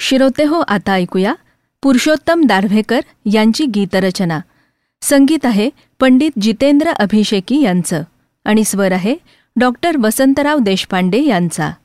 श्रोते हो, आता ऐकूया पुरुषोत्तम दारव्हेकर यांची गीतरचना. संगीत आहे पंडित जितेंद्र अभिषेकी यांचं आणि स्वर आहे डॉक्टर वसंतराव देशपांडे यांचा.